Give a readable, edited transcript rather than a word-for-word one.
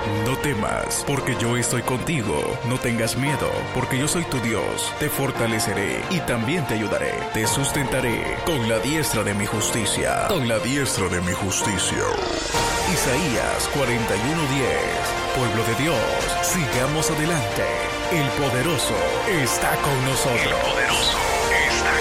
No temas, porque yo estoy contigo. No tengas miedo, porque yo soy tu Dios. Te fortaleceré y también te ayudaré. Te sustentaré con la diestra de mi justicia. Con la diestra de mi justicia. Isaías 41:10. Pueblo de Dios, sigamos adelante. El poderoso está con nosotros. El poderoso está